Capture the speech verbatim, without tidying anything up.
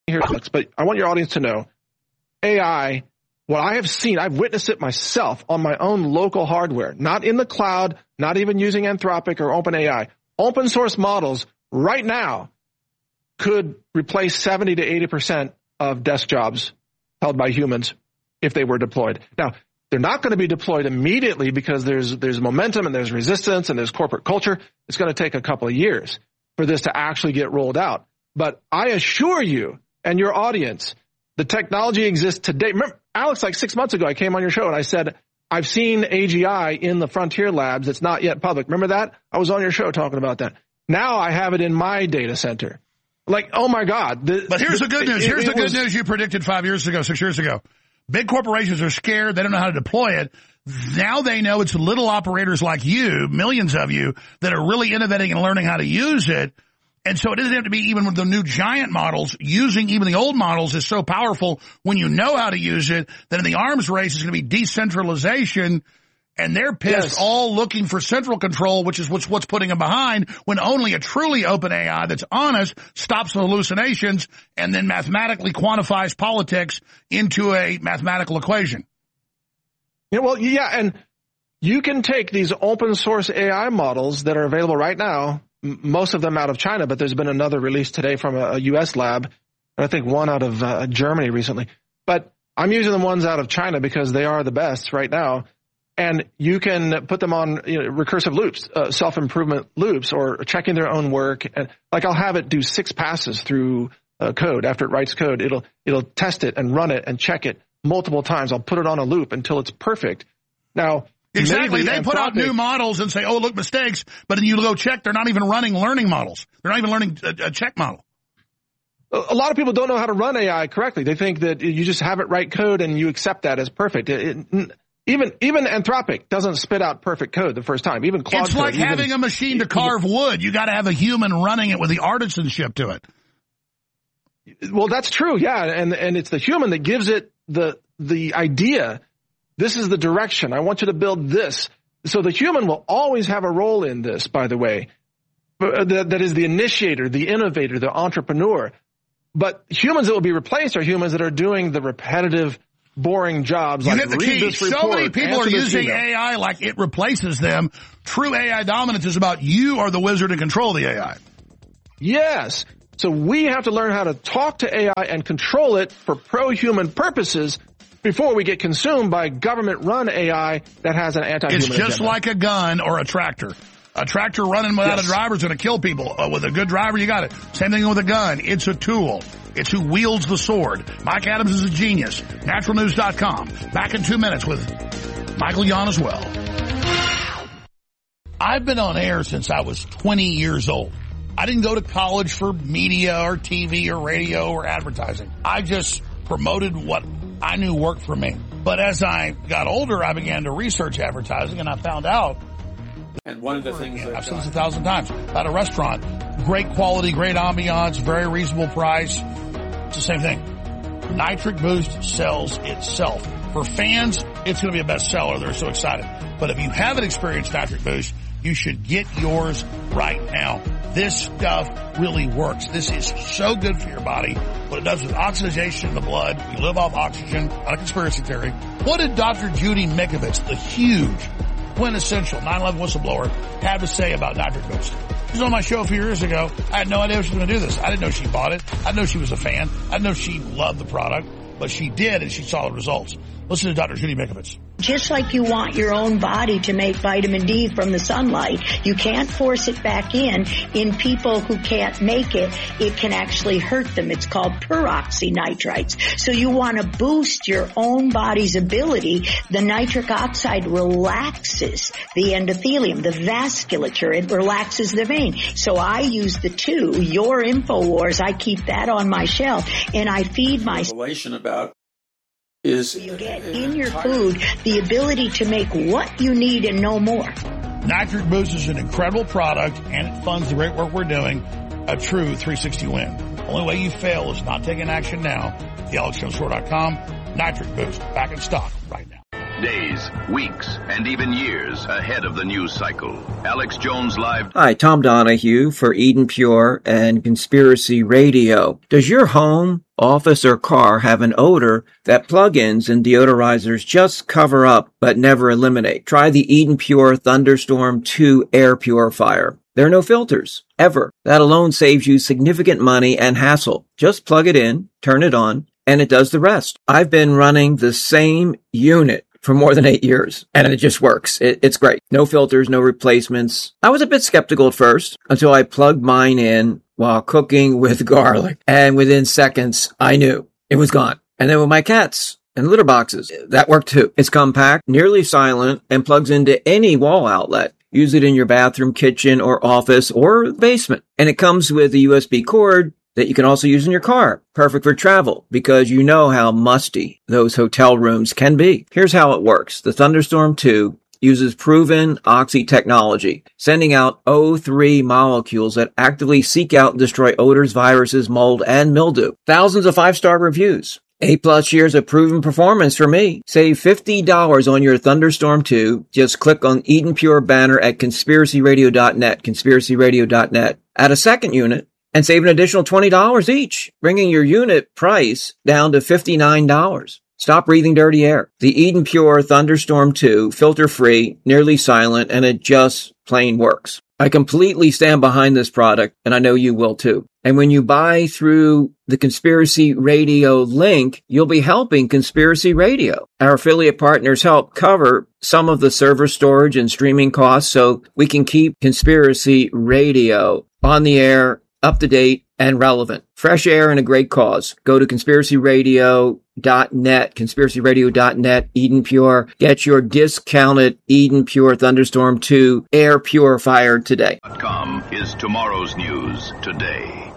here, Alex, but I want your audience to know A I, what I have seen, I've witnessed it myself on my own local hardware, not in the cloud, not even using Anthropic or OpenAI. Open source models right now could replace seventy to eighty percent of desk jobs held by humans if they were deployed. Now, they're not going to be deployed immediately because there's there's momentum and there's resistance and there's corporate culture. It's going to take a couple of years for this to actually get rolled out. But I assure you and your audience, the technology exists today. Remember, Alex, like six months ago, I came on your show and I said, I've seen A G I in the Frontier Labs. It's not yet public. Remember that? I was on your show talking about that. Now I have it in my data center. Like, oh my God. The, but here's the, the good news. It, here's it the good was, news you predicted five years ago, six years ago. Big corporations are scared. They don't know how to deploy it. Now they know it's little operators like you, millions of you, that are really innovating and learning how to use it. And so it doesn't have to be even with the new giant models. Using even the old models is so powerful when you know how to use it that in the arms race is going to be decentralization. And they're pissed, yes. all looking for central control, which is what's, what's putting them behind, when only a truly open A I that's honest stops the hallucinations and then mathematically quantifies politics into a mathematical equation. Yeah, well, yeah, and you can take these open source A I models that are available right now, m- most of them out of China, but there's been another release today from a, a U S lab, and I think one out of uh, Germany recently. But I'm using the ones out of China because they are the best right now. And you can put them on you know, recursive loops, uh, self-improvement loops, or checking their own work. And like I'll have it do six passes through uh, code. After it writes code, it'll it'll test it and run it and check it multiple times. I'll put it on a loop until it's perfect. Now, exactly, they put out new models and say, "Oh, look, mistakes," but then you go check, they're not even running learning models. They're not even learning a, a check model. A lot of people don't know how to run A I correctly. They think that you just have it write code and you accept that as perfect. It, it, Even even Anthropic doesn't spit out perfect code the first time. Even Claude It's like code, having even, a machine to carve even, wood. You got to have a human running it with the artisanship to it. Well, that's true, yeah, and and it's the human that gives it the the idea. This is the direction. I want you to build this. So the human will always have a role in this, by the way. That, that is the initiator, the innovator, the entrepreneur. But humans that will be replaced are humans that are doing the repetitive, boring jobs. You like get the read key. This report, so many people are using email. A I like it replaces them. True A I dominance is about you are the wizard and control the A I. Yes. So we have to learn how to talk to A I and control it for pro-human purposes before we get consumed by government-run A I that has an anti-human agenda. It's just agenda. like a gun or a tractor. A tractor running without yes. a driver is going to kill people. Uh, with a good driver, you got it. Same thing with a gun. It's a tool. It's who wields the sword. Mike Adams is a genius. Natural News dot com. Back in two minutes with Michael Yon as well. I've been on air since I was twenty years old. I didn't go to college for media or T V or radio or advertising. I just promoted what I knew worked for me. But as I got older, I began to research advertising, and I found out. And one of the things that I've said this a thousand times about a restaurant, great quality, great ambiance, very reasonable price. It's the same thing. Nitric Boost sells itself. For fans, it's going to be a bestseller. They're so excited. But if you haven't experienced Nitric Boost, you should get yours right now. This stuff really works. This is so good for your body. What it does with oxidation in the blood, you live off oxygen, not a conspiracy theory. What did Doctor Judy Mikovits, the huge, quintessential nine eleven whistleblower, have to say about Nitric Boost? She was on my show a few years ago. I had no idea she was going to do this. I didn't know she bought it. I didn't know she was a fan. I didn't know she loved the product, but she did, and she saw the results. Listen to Doctor Judy Mikovits. Just like you want your own body to make vitamin D from the sunlight, you can't force it back in. In people who can't make it, it can actually hurt them. It's called peroxynitrites. So you want to boost your own body's ability. The nitric oxide relaxes the endothelium, the vasculature. It relaxes the vein. So I use the two. Your InfoWars, I keep that on my shelf, and I feed my... Revelation about is you get in your food the ability to make what you need and no more. Nitric Boost is an incredible product, and it funds the great work we're doing. A true three sixty win. The only way you fail is not taking action now. the alex jones store dot com. Nitric Boost, back in stock right now. Days, weeks, and even years ahead of the news cycle. Alex Jones Live. Hi, Tom Donahue for Eden Pure and Conspiracy Radio. Does your home, office, or car have an odor that plug-ins and deodorizers just cover up but never eliminate. Try the Eden Pure Thunderstorm two air purifier. There are no filters, ever. That alone saves you significant money and hassle. Just plug it in, turn it on, and it does the rest. I've been running the same unit for more than eight years, and it just works. It, it's great. No filters, no replacements. I was a bit skeptical at first until I plugged mine in while cooking with garlic, and within seconds, I knew it was gone. And then with my cats and litter boxes, that worked too. It's compact, nearly silent, and plugs into any wall outlet. Use it in your bathroom, kitchen, or office, or basement. And it comes with a U S B cord that you can also use in your car. Perfect for travel, because you know how musty those hotel rooms can be. Here's how it works. The Thunderstorm two uses proven Oxy technology, sending out O three molecules that actively seek out and destroy odors, viruses, mold, and mildew. Thousands of five-star reviews. Eight plus years of proven performance for me. Save fifty dollars on your Thunderstorm two. Just click on Eden Pure banner at conspiracy radio dot net, conspiracy radio dot net. Add a second unit and save an additional twenty dollars each, bringing your unit price down to fifty-nine dollars. Stop breathing dirty air. The Eden Pure Thunderstorm two, filter-free, nearly silent, and it just plain works. I completely stand behind this product, and I know you will too. And when you buy through the Conspiracy Radio link, you'll be helping Conspiracy Radio. Our affiliate partners help cover some of the server storage and streaming costs so we can keep Conspiracy Radio on the air, up to date, and relevant. Fresh air and a great cause. Go to conspiracy radio dot net, conspiracy radio dot net, Eden Pure. Get your discounted Eden Pure Thunderstorm two air purifier today. .com is tomorrow's news today.